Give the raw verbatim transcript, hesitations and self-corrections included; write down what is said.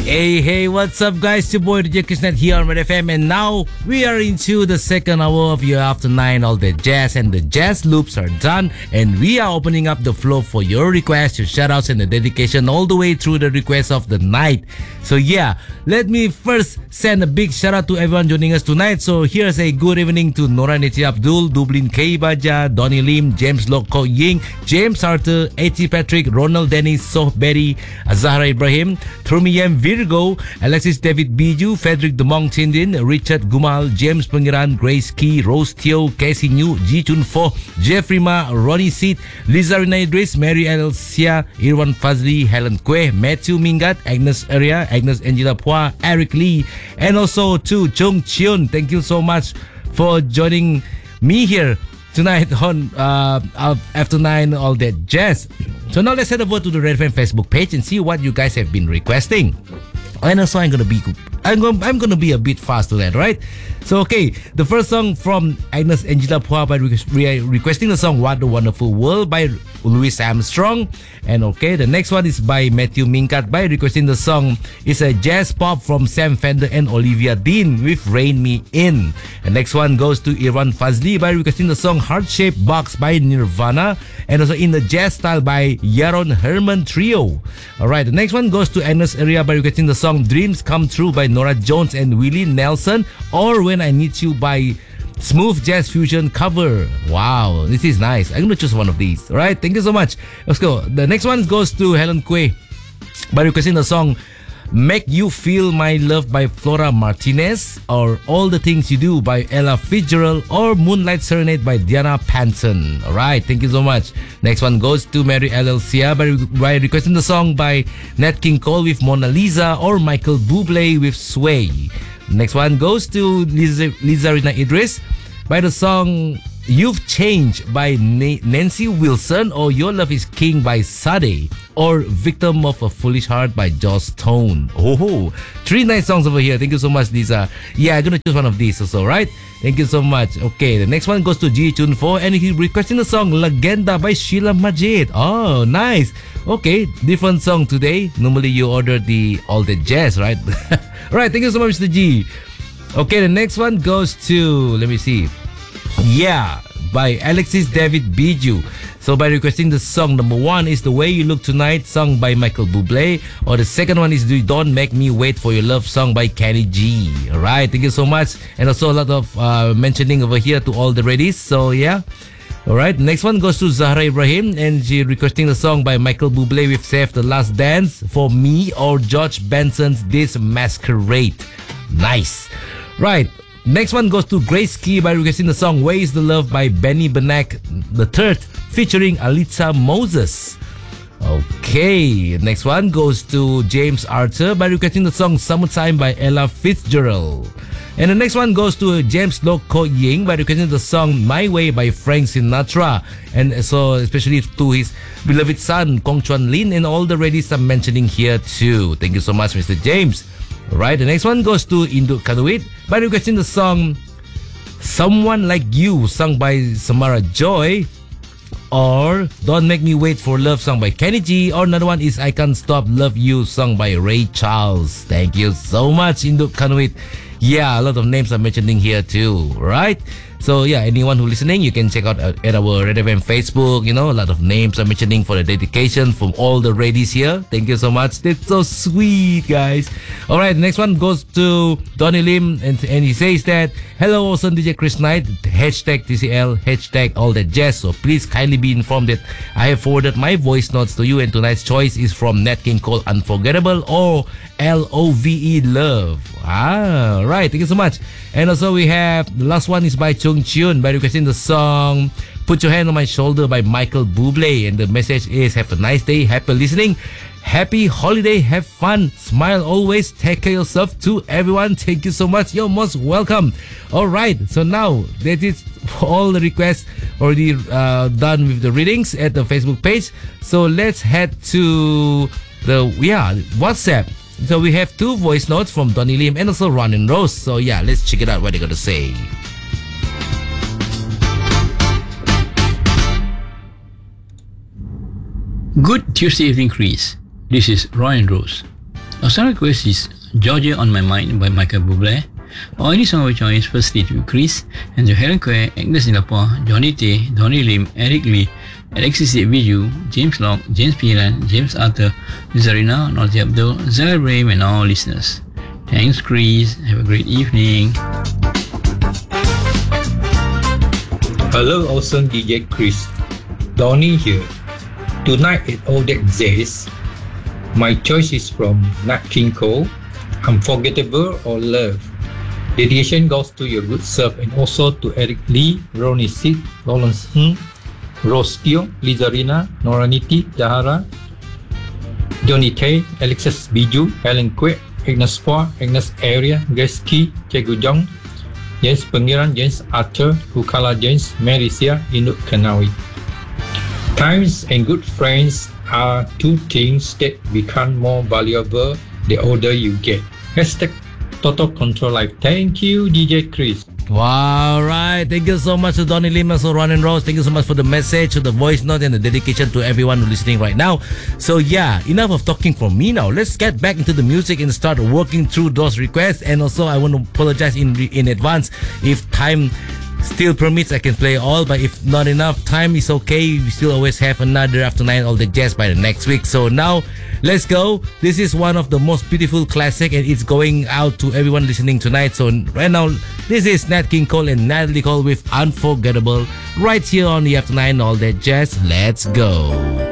Hey, hey, what's up, guys? It's your boy D J Krishna here on Red F M, and now we are into the second hour of your After Nine. All the jazz and the jazz loops are done, and we are opening up the floor for your requests, your shoutouts, and the dedication all the way through the requests of the night. So yeah, let me first send a big shout out to everyone joining us tonight. So here's a good evening to Nora Neti Abdul, Dublin K Baja, Donnie Lim, James Loko Ying, James Arthur, A T Patrick, Ronald Dennis, Soh Berry, Zahra Ibrahim, Trumiyem Virgo, Alexis David Biju, Frederick Demong Tindin, Richard Gumal, James Pengiran, Grace Key, Rose Teo, Casey New, Ji Chun Fo, Jeffrey Ma, Ronnie Seat, Liza Rina Idris, Mary Elsia, Irwan Fazli, Helen Kwe, Matthew Mingat, Agnes Area, Agnes Angela Pua, Eric Lee, and also to Chung Chion. Thank you so much for joining me here tonight on uh, After Nine All That Jazz. So now let's head over to the Red F M Facebook page and see what you guys have been requesting. And also I'm gonna be I'm gonna I'm gonna be a bit fast to that, right? So okay, the first song from Agnes Angela Pua by re- requesting the song "What a Wonderful World" by Louis Armstrong, and okay, the next one is by Matthew Minkat by requesting the song "It's a Jazz Pop" from Sam Fender and Olivia Dean with "Rain Me In." The next one goes to Irwan Fazli by requesting the song "Heart Shaped Box" by Nirvana, and also in the jazz style by Yaron Herman Trio. All right, the next one goes to Agnes Area by requesting the song "Dreams Come True" by Nora Jones and Willie Nelson, or "When I Need You" by Smooth Jazz Fusion cover. Wow, this is nice. I'm gonna choose one of these. All right, thank you so much. Let's go. The next one goes to Helen Kwe by requesting the song "Make You Feel My Love" by Flora Martinez, or "All the Things You Do" by Ella Fitzgerald, or "Moonlight Serenade" by Diana Panton. All right, thank you so much. Next one goes to Mary L L Sia by, by requesting the song by Nat King Cole with "Mona Lisa", or Michael Bublé with "Sway". Next one goes to Liza, Liza Rina Idris by the song "You've Changed" by Na- Nancy Wilson, or "Your Love Is King" by Sade, or "Victim of a Foolish Heart" by Joss Stone. Oh, three nice songs over here. Thank you so much, Lisa. Yeah, I'm gonna choose one of these also, right? Thank you so much. Okay, the next one goes to Ji Chun Fo, and he's requesting the song "Legenda" by Sheila Majid. Oh, nice. Okay, different song today. Normally you order the All That Jazz, right? Alright, thank you so much, Mister G. Okay, the next one goes to, let me see. Yeah, by Alexis David Biju. So by requesting the song, number one is "The Way You Look Tonight" sung by Michael Bublé, or the second one is "Don't Make Me Wait for Your Love" sung by Kenny G. Alright, thank you so much. And also a lot of uh, mentioning over here to all the readies. So yeah. Alright, next one goes to Zahra Ibrahim, and she requesting the song by Michael Bublé with "Save the Last Dance" for me, or George Benson's "This Masquerade." Nice. Right. Next one goes to Grace Key by requesting the song "Where Is the Love" by Benny Benak the Third featuring Alitza Moses. Okay, next one goes to James Arthur by requesting the song "Summertime" by Ella Fitzgerald. And the next one goes to James Loko Ying by requesting the song "My Way" by Frank Sinatra. And so especially to his beloved son Kong Chuan Lin, and all the readies I'm mentioning here too. Thank you so much, Mister James. Alright, the next one goes to Induk Kanuit by requesting the song "Someone Like You" sung by Samara Joy, or "Don't Make Me Wait for Love" sung by Kenny G, or another one is "I Can't Stop Love You" sung by Ray Charles. Thank you so much, Induk Kanuit. Yeah, a lot of names I'm mentioning here too, right? So yeah, anyone who listening, you can check out uh, at our Red F M Facebook. You know, a lot of names I'm mentioning for the dedication from all the ladies here. Thank you so much. That's so sweet, guys. All right, the next one goes to Donnie Lim, and, and he says that, "Hello, awesome D J Chris Knight, hashtag T C L, hashtag all that jazz. So please kindly be informed that I have forwarded my voice notes to you, and tonight's choice is from Nat King Cole, Unforgettable, or L O V E, Love." Ah, right. Thank you so much. And also we have, the last one is by Chung Chiun by requesting the song "Put Your Hand on My Shoulder" by Michael Bublé. And the message is, "Have a nice day, happy listening, happy holiday, have fun, smile always, take care of yourself to everyone." Thank you so much. You're most welcome. All right. So now that is all the requests already uh, done with the readings at the Facebook page. So let's head to the, yeah, WhatsApp. So we have two voice notes from Donnie Lim and also Ron and Rose. So yeah, let's check it out what they're gonna say. Good Tuesday evening, Chris. This is Ron and Rose. Our song request is Georgia on My Mind by Michael Bublé. Or any song of choice firstly to Chris, and to Helen Kwe, Agnes Nilapa, Johnny Tay, Donny Lim, Eric Lee, Alexis Viju, James Locke, James Pilan, James Arthur, Zarina, Norty Abdul, Zahir Ibrahim, and all listeners. Thanks, Chris. Have a great evening. Hello, awesome D J Chris. Donny here. Tonight at All That Jazz, my choice is from Nat King Cole, Unforgettable or Love. Dedication goes to your good self and also to Eric Lee, Ronnie Sid, Lawrence Hung, Rose Teo, Lizarina, Noraniti, Jahara, Johnny Tay, Alexis Biju, Helen Kwek, Agnes Phua, Agnes Area, Grace Key, Chegu Jong, James Pengiran, James Arthur, Hukala James, Mary Sia, Induk Kanawi. Times and good friends are two things that become more valuable the older you get. Hashtag Total Control Life. Thank you, D J Chris. Wow, right. Thank you so much to Donny Lim, also Ron and Rose. Thank you so much for the message, to the voice note, and the dedication to everyone who's listening right now. So yeah, enough of talking from me now. Let's get back into the music and start working through those requests. And also, I want to apologize in in advance if time still permits. I can play all, but if not enough time, is okay. We still always have another After Nine All the Jazz by the next week. So now, let's go. This is one of the most beautiful classic, and it's going out to everyone listening tonight. So right now, this is Nat King Cole and Natalie Cole with Unforgettable right here on the After Nine All That Jazz. Let's go.